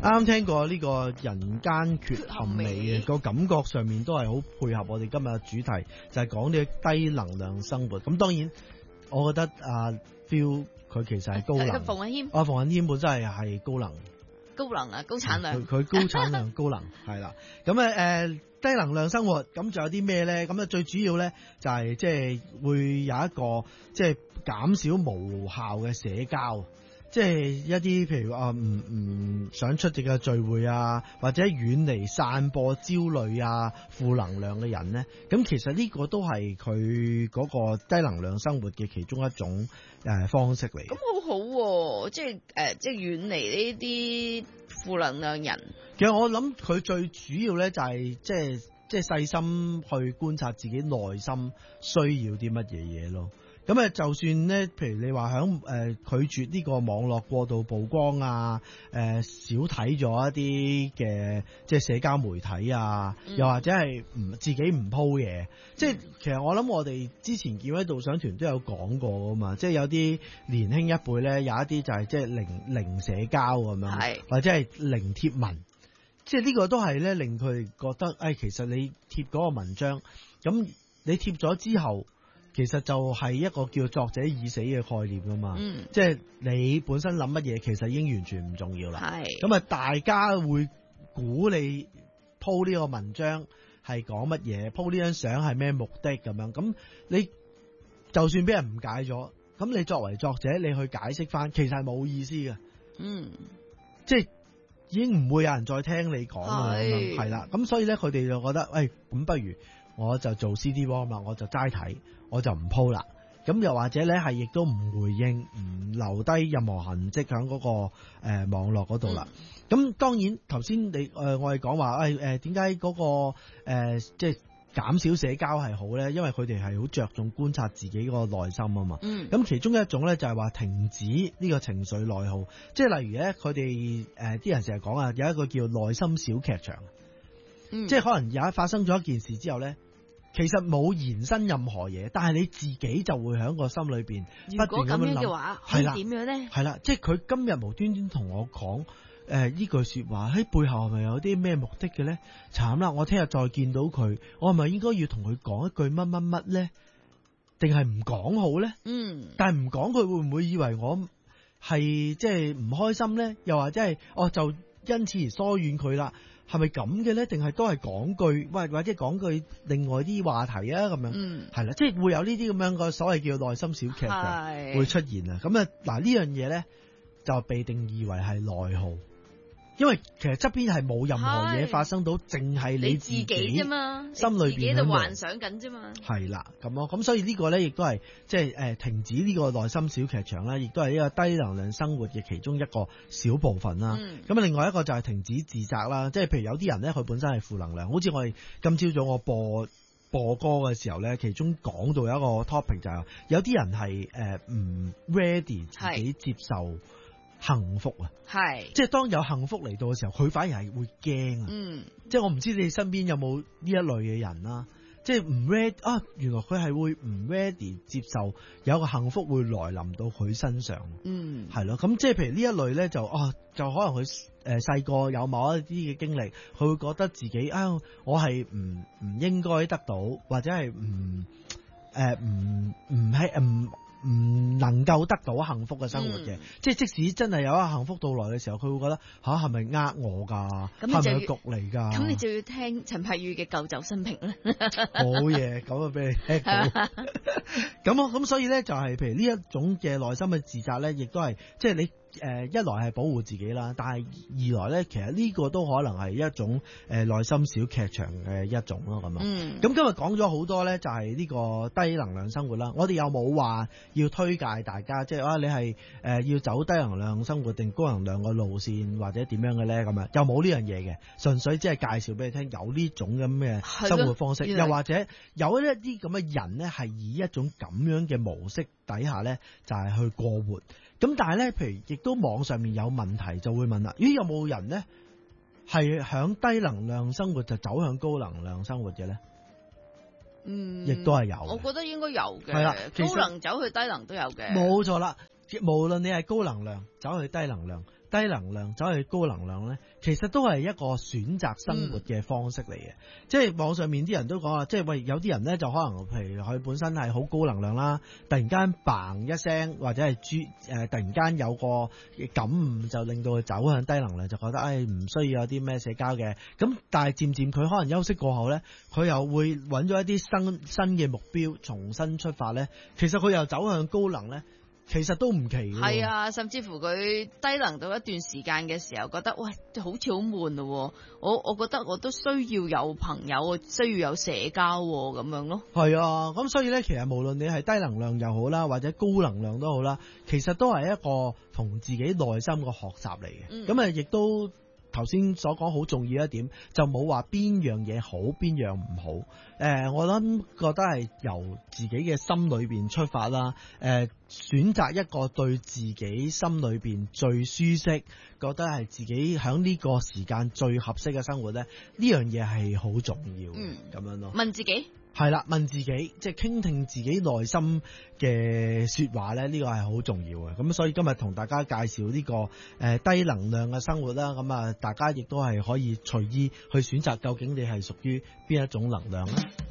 啱聽過呢個人間缺陷美嘅個感覺上面都係好配合我哋今日嘅主題，就係講呢個低能量生活。咁當然，我覺得Phil 佢其實係高能。 馮允謙， 馮允謙本身係高能。 高能啊，高產量。 佢高產量高能係啦。咁低能量生活，咁仲有啲咩咧？咁最主要咧就係即係會有一個即係減少無效嘅社交。即係一啲譬如唔想出席嘅聚會啊，或者遠離散播焦慮啊、負能量嘅人咧，咁其實呢個都係佢嗰個低能量生活嘅其中一種方式嚟。 咁好好喎，即係遠離呢啲負能量人。 其實我諗佢最主要咧就係即係細心去觀察自己內心需要啲乜嘢嘢咯。咁就算咧，譬如你話響拒絕呢個網絡過度曝光啊，少睇咗一啲嘅即係社交媒體啊，又或者係自己唔 po 嘢，即係其實我諗我哋之前見喺導賞團都有講過噶嘛，即係有啲年輕一輩咧，有一啲就係即係零社交咁樣，或者係零貼文，即係呢個都係咧令佢哋覺得，其實你貼嗰個文章，咁你貼咗之後。其實就係一個叫作者已死嘅概念噶嘛，即係你本身諗乜嘢，其實已經完全唔重要啦。咁大家會估你鋪呢個文章係講乜嘢，鋪呢張相係咩目的咁樣。咁你就算俾人誤解咗，咁你作為作者，你去解釋翻，其實係冇意思嘅。即係已經唔會有人再聽你講啦。係啦，咁所以咧，佢哋就覺得，咁不如我就做 CD-ROM 啦，我就齋睇。我就唔鋪啦，咁又或者咧係亦都唔回應，唔留低任何痕跡喺嗰個網絡嗰度啦。咁當然頭先你我哋講話點解嗰個即係減少社交係好咧？因為佢哋係好着重觀察自己個內心啊嘛。咁其中一種咧就係話停止呢個情緒內耗，即係例如咧佢哋啲人成日講有一個叫內心小劇場，即係可能發生咗一件事之後咧。其實冇延伸任何嘢，但係你自己就會喺個心裏邊不斷咁樣諗。如果咁樣嘅話，可以點樣咧？係啦，即係佢今日無端端同我講呢句說話，喺背後係咪有啲咩目的嘅咧？慘啦！我聽日再見到佢，我係咪應該要同佢講一句乜乜乜咧？定係唔講好咧？但係唔講佢會唔會以為我係即係唔開心咧？又或者係就因此而疏遠佢啦？係咪咁嘅咧？定係都係講句，或者講句另外啲話題啊？咁樣係啦，即係會有呢啲咁樣個所謂叫內心小劇場會出現啊！咁嗱呢樣嘢咧就被定義為係內耗，因為其實側邊係冇任何嘢發生到，淨係你自己啫嘛，心裏邊喺度幻想緊啫嘛。 係啦，咁咯，咁所以呢個咧亦都係即係停止呢個內心小劇場啦，亦都係呢個低能量生活嘅其中一個小部分啦。咁另外一個就係停止自責啦，即係譬如有啲人咧，佢本身係負能量，好似我哋今朝早我播歌嘅時候咧，其中講到有一個 topic 就係有啲人係唔 ready 自己接受幸福啊，即係當有幸福嚟到嘅時候，佢反而係會驚啊。即係我唔知你身邊有冇呢一類嘅人啦，即係唔 ready 原來佢係會唔 ready 接受有個幸福會來臨到佢身上。係咯，咁即係譬如呢一類咧，就可能佢細個有某一啲嘅經歷，佢會覺得自己我係唔應該得到，或者係唔能夠得到幸福嘅生活嘅，即使真係有一個幸福到來嘅時候，佢會覺得係咪呃我㗎？係咪局嚟㗎？ 咁你就要聽陳柏宇嘅舊酒新瓶啦。 好嘢，咁啊俾你聽到。咁所以咧就係譬如呢一種嘅內心嘅自責咧，亦都係即係你一來係保護自己啦，但係二來咧，其實呢個都可能係一種內心小劇場嘅一種咯，咁咁今日講咗好多咧，就係呢個低能量生活啦。我哋有冇話要推介大家，即係你係要走低能量生活定高能量嘅路線，或者點樣嘅咧？咁又冇呢樣嘢嘅，純粹只係介紹俾你聽，有呢種咁嘅生活方式，又或者有一啲咁嘅人咧，係以一種咁樣嘅模式底下咧，就係去過活。咁但係咧，譬如亦都網上面有問題，就會問啦，咦，有冇人咧係響低能量生活就走向高能量生活嘅咧？亦都係有。我覺得應該有嘅。 係啦， 高能走去低能都有嘅。 冇錯啦，無論你係高能量走去低能量， 低能量走去高能量呢，其實都係一個選擇生活嘅方式嚟嘅。即係網上面啲人都講啊，即係喂，有啲人呢就可能譬如佢本身係好高能量啦，突然間嘭一聲或者係突然間有個感悟，就令到佢走向低能量，就覺得唔需要有啲咩社交嘅。咁但係漸漸佢可能休息過後呢，佢又會揾咗一啲新嘅目標，重新出發呢。其實佢又走向高能呢，其實都唔奇嘅。 係啊，甚至乎佢低能到一段時間嘅時候，覺得喂好似好悶咯。我覺得我都需要有朋友，需要有社交咁樣咯。係啊，咁所以呢，其實無論你係低能量又好啦，或者高能量都好啦，其實都係一個同自己內心嘅學習嚟嘅。咁亦都頭先所講好重要一點，就冇話邊樣嘢好，邊樣唔好。我諗覺得係由自己嘅心裏邊出發啦。選擇一個對自己心裏邊最舒適，覺得係自己喺呢個時間最合適嘅生活呢，呢樣嘢係好重要嘅。咁樣咯。問自己。係啦，問自己，即係傾聽自己內心嘅說話咧，呢個係好重要嘅。咁所以今日同大家介紹呢個低能量嘅生活啦，咁啊大家亦都係可以隨意去選擇，究竟你係屬於邊一種能量咧？